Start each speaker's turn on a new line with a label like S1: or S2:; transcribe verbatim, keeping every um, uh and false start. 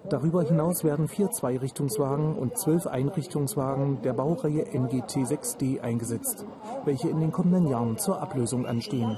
S1: Darüber hinaus werden vier Zweirichtungswagen und zwölf Einrichtungswagen der Baureihe N G T sechs D eingesetzt, welche in den kommenden Jahren zur Ablösung anstehen.